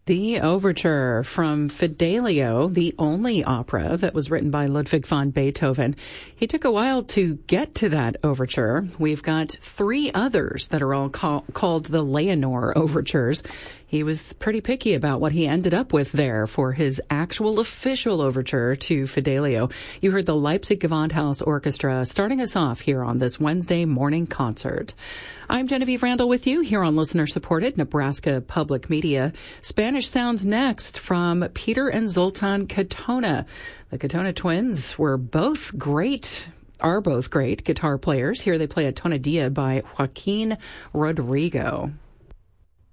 The overture from Fidelio, the only opera that was written by Ludwig van Beethoven. He took a while to get to that overture. We've got 3 others that are all called the Leonore overtures. He was pretty picky about what he ended up with there for his actual official overture to Fidelio. You heard the Leipzig Gewandhaus Orchestra starting us off here on this Wednesday morning concert. I'm Genevieve Randall with you here on listener-supported Nebraska Public Media. Spanish sounds next from Peter and Zoltan Katona. The Katona twins are both great guitar players. Here they play a tonadilla by Joaquin Rodrigo.